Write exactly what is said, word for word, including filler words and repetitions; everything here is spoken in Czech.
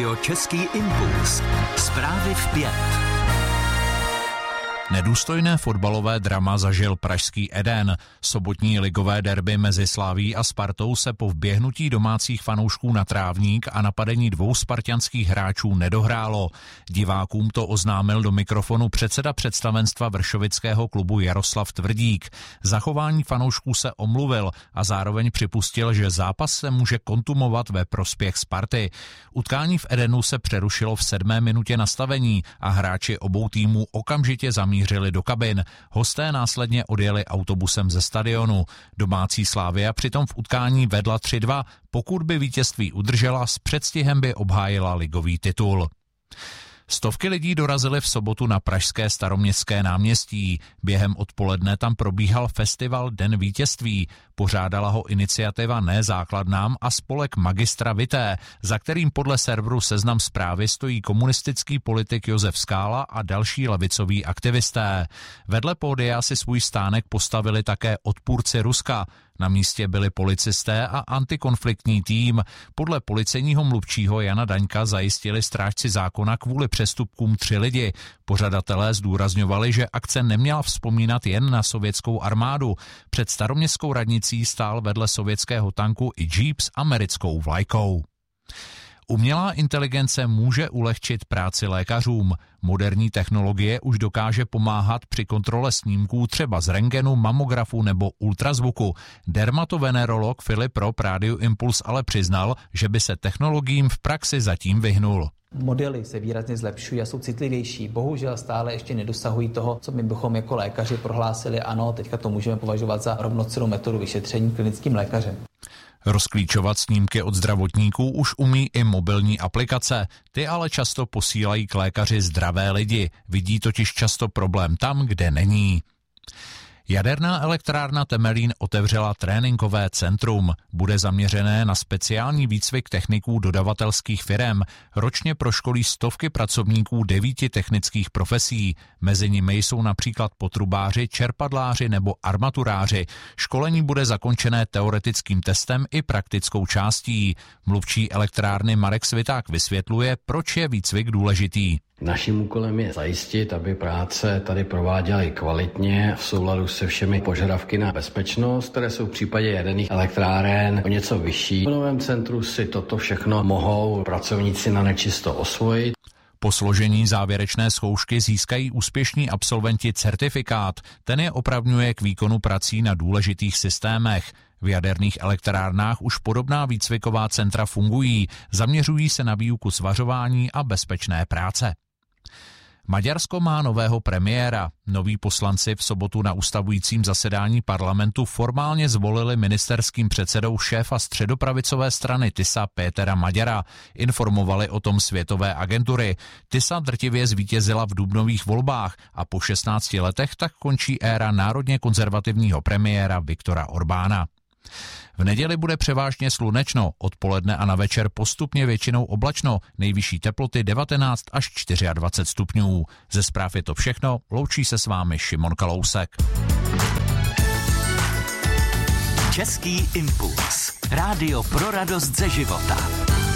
Český impuls. Zprávy v pět. Nedůstojné fotbalové drama zažil pražský Eden. Sobotní ligové derby mezi Slavií a Spartou se po vběhnutí domácích fanoušků na trávník a napadení dvou spartanských hráčů nedohrálo. Divákům to oznámil do mikrofonu předseda představenstva vršovického klubu Jaroslav Tvrdík. Zachování fanoušků se omluvil a zároveň připustil, že zápas se může kontumovat ve prospěch Sparty. Utkání v Edenu se přerušilo v sedmé minutě nastavení a hráči obou týmů okamžitě zamířili do kabin. Hosté následně odjeli autobusem ze stadionu. Domácí Slavia přitom v utkání vedla tři dva. Pokud by vítězství udržela, s předstihem by obhájila ligový titul. Stovky lidí dorazily v sobotu na pražské Staroměstské náměstí. Během odpoledne tam probíhal festival Den vítězství. Pořádala ho iniciativa Ne základnám a spolek Magistra Vité, za kterým podle serveru Seznam Zprávy stojí komunistický politik Josef Skála a další levicoví aktivisté. Vedle pódia si svůj stánek postavili také odpůrci Ruska. Na místě byli policisté a antikonfliktní tým. Podle policejního mluvčího Jana Daňka zajistili strážci zákona kvůli přestupkům tři lidi. Pořadatelé zdůrazňovali, že akce neměla vzpomínat jen na sovětskou armádu. Před Staroměstskou radnicí stál vedle sovětského tanku i džíp s americkou vlajkou. Umělá inteligence může ulehčit práci lékařům. Moderní technologie už dokáže pomáhat při kontrole snímků třeba z rentgenu, mamografu nebo ultrazvuku. Dermatovenerolog Filip Rob Rádiu Impuls ale přiznal, že by se technologiím v praxi zatím vyhnul. Modely se výrazně zlepšují a jsou citlivější. Bohužel stále ještě nedosahují toho, co my bychom jako lékaři prohlásili. Ano, teďka to můžeme považovat za rovnocennou metodu vyšetření klinickým lékařem. Rozklíčovat snímky od zdravotníků už umí i mobilní aplikace. Ty ale často posílají k lékaři zdravé lidi. Vidí totiž často problém tam, kde není. Jaderná elektrárna Temelín otevřela tréninkové centrum. Bude zaměřené na speciální výcvik techniků dodavatelských firem. Ročně proškolí stovky pracovníků devíti technických profesí. Mezi nimi jsou například potrubáři, čerpadláři nebo armaturáři. Školení bude zakončené teoretickým testem i praktickou částí. Mluvčí elektrárny Marek Sviták vysvětluje, proč je výcvik důležitý. Naším úkolem je zajistit, aby práce tady prováděly kvalitně v souladu se všemi požadavky na bezpečnost, které jsou v případě jaderných elektráren o něco vyšší. V novém centru si toto všechno mohou pracovníci na nečisto osvojit. Po složení závěrečné zkoušky získají úspěšní absolventi certifikát. Ten je opravňuje k výkonu prací na důležitých systémech. V jaderných elektrárnách už podobná výcviková centra fungují. Zaměřují se na výuku svařování a bezpečné práce. Maďarsko má nového premiéra. Noví poslanci v sobotu na ustavujícím zasedání parlamentu formálně zvolili ministerským předsedou šéfa středopravicové strany TISA Pétera Maďara. Informovali o tom světové agentury. TISA drtivě zvítězila v dubnových volbách a po šestnácti letech tak končí éra národně konzervativního premiéra Viktora Orbána. V neděli bude převážně slunečno, odpoledne a na večer postupně většinou oblačno, nejvyšší teploty devatenáct až dvacet čtyři stupňů. Ze zpráv je to všechno, loučí se s vámi Šimon Kalousek. Český impuls. Rádio pro radost ze života.